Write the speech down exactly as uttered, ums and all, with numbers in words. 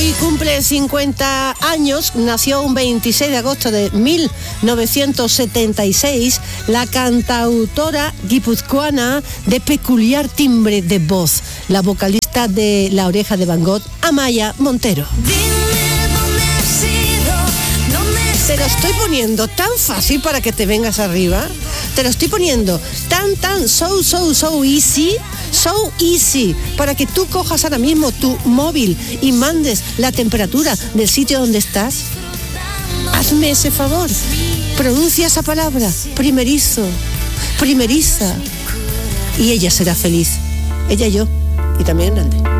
Hoy cumple cincuenta años, nació un veintiséis de agosto de mil novecientos setenta y seis, la cantautora guipuzcoana de peculiar timbre de voz, la vocalista de La Oreja de Van Gogh, Amaia Montero. Te lo estoy poniendo tan fácil para que te vengas arriba, te lo estoy poniendo tan, tan, so, so, so easy, so easy, para que tú cojas ahora mismo tu móvil y mandes la temperatura del sitio donde estás. Hazme ese favor, pronuncia esa palabra, primerizo, primeriza, y ella será feliz, ella y yo, y también grande.